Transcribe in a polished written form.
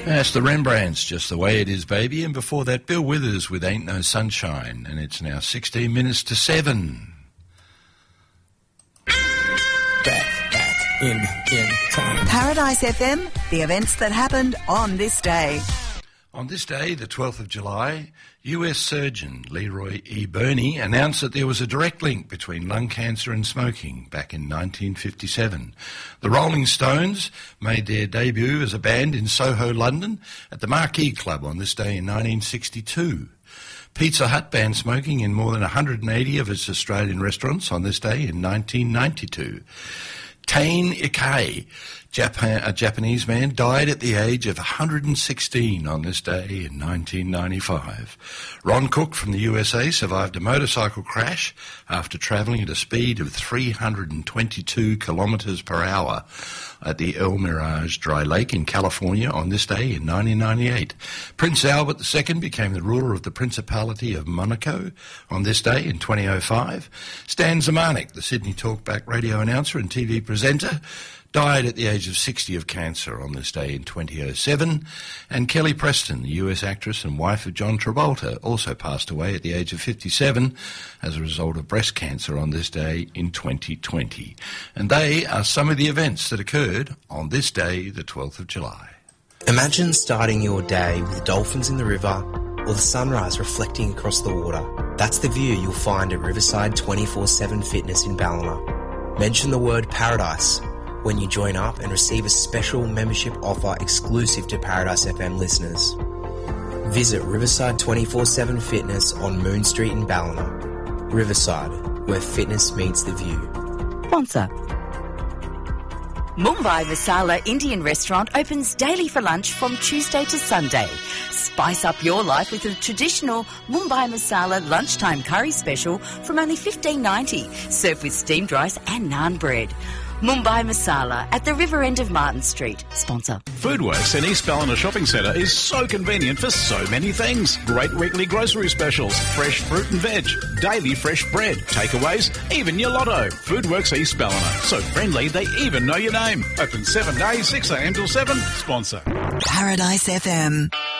That's the Rembrandts, Just the Way It Is, Baby. And before that, Bill Withers with Ain't No Sunshine. And it's now 16 minutes to 7. Back in time. Paradise FM, the events that happened on this day. On this day, the 12th of July, US surgeon Leroy E. Burney announced that there was a direct link between lung cancer and smoking back in 1957. The Rolling Stones made their debut as a band in Soho, London, at the Marquee Club on this day in 1962. Pizza Hut banned smoking in more than 180 of its Australian restaurants on this day in 1992. Tain Ikai, a Japanese man, died at the age of 116 on this day in 1995. Ron Cook from the USA survived a motorcycle crash after travelling at a speed of 322 kilometres per hour at the El Mirage Dry Lake in California on this day in 1998. Prince Albert II became the ruler of the Principality of Monaco on this day in 2005. Stan Zemanek, the Sydney Talkback radio announcer and TV presenter, died at the age of 60 of cancer on this day in 2007. And Kelly Preston, the US actress and wife of John Travolta, also passed away at the age of 57 as a result of breast cancer on this day in 2020. And they are some of the events that occurred on this day, the 12th of July. Imagine starting your day with dolphins in the river or the sunrise reflecting across the water. That's the view you'll find at Riverside 24/7 Fitness in Ballina. Mention the word paradise when you join up and receive a special membership offer exclusive to Paradise FM listeners. Visit Riverside 24/7 Fitness on Moon Street in Ballina. Riverside, where fitness meets the view. Sponsor. Mumbai Masala Indian restaurant opens daily for lunch from Tuesday to Sunday. Spice up your life with a traditional Mumbai Masala lunchtime curry special from only $15.90, served with steamed rice and naan bread. Mumbai Masala at the river end of Martin Street. Sponsor. Foodworks in East Ballina Shopping Centre is so convenient for so many things. Great weekly grocery specials, fresh fruit and veg, daily fresh bread, takeaways, even your lotto. Foodworks East Ballina. So friendly they even know your name. Open 7 days, 6 a.m. till 7. Sponsor. Paradise FM.